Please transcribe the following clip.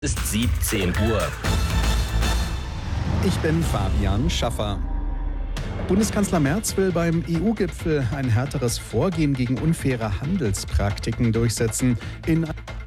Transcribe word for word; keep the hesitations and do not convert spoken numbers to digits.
Es ist siebzehn Uhr. Ich bin Fabian Schaffer. Bundeskanzler Merz will beim E U-Gipfel ein härteres Vorgehen gegen unfaire Handelspraktiken durchsetzen. In